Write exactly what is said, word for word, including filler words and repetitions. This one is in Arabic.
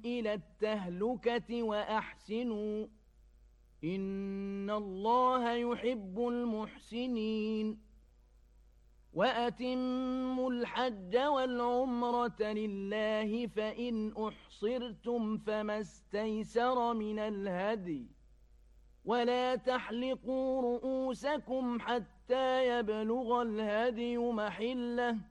إلى التهلكة وأحسنوا إن الله يحب المحسنين وأتموا الحج والعمرة لله فإن أحصرتم فما استيسر من الهدي ولا تحلقوا رؤوسكم حتى يبلغ الهدي محله